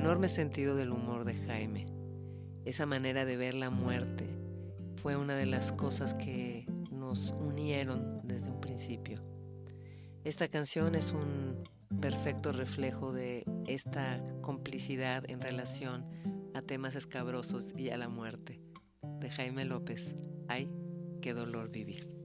enorme sentido del humor de Jaime. Esa manera de ver la muerte fue una de las cosas que nos unieron desde un principio. Esta canción es un perfecto reflejo de esta complicidad en relación a temas escabrosos y a la muerte. De Jaime López. Ay, qué dolor vivir.